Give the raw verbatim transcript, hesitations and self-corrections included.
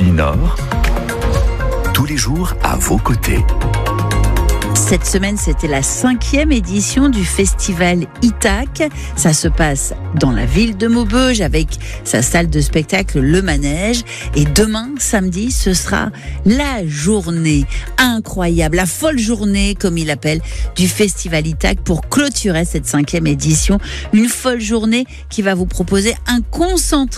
Occitanie Nord, tous les jours à vos côtés. Cette semaine, c'était la cinquième édition du festival Itac. Ça se passe dans la ville de Maubeuge avec sa salle de spectacle Le Manège. Et demain, samedi, ce sera la journée incroyable, la folle journée, comme il appelle, du festival Itac pour clôturer cette cinquième édition. Une folle journée qui va vous proposer un concentré